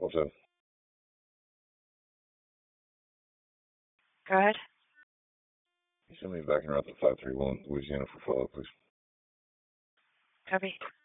What's that? Go ahead. You send me back and route to 531 Louisiana for follow-up, please. Copy.